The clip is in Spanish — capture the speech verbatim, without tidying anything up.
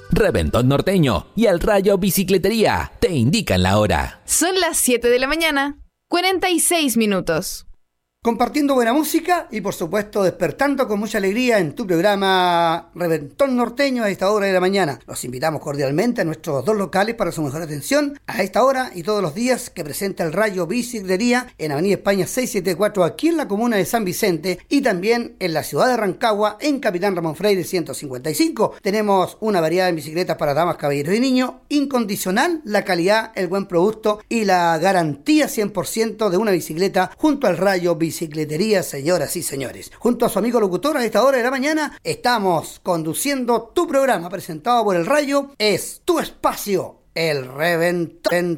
Reventón Norteño y El Rayo Bicicletería te indican la hora. Son las siete de la mañana, cuarenta y seis minutos. Compartiendo buena música y por supuesto despertando con mucha alegría en tu programa Reventón Norteño a esta hora de la mañana. Los invitamos cordialmente a nuestros dos locales para su mejor atención a esta hora y todos los días que presenta el Rayo Bicicletería en Avenida España seiscientos setenta y cuatro aquí en la comuna de San Vicente y también en la ciudad de Rancagua en Capitán Ramón Freire ciento cincuenta y cinco. Tenemos una variedad de bicicletas para damas, caballeros y niños, incondicional la calidad, el buen producto y la garantía cien por ciento de una bicicleta junto al Rayo Bicicletería. Bicicletería, señoras y señores. Junto a su amigo locutor a esta hora de la mañana, estamos conduciendo tu programa presentado por El Rayo. Es tu espacio, el Reventón.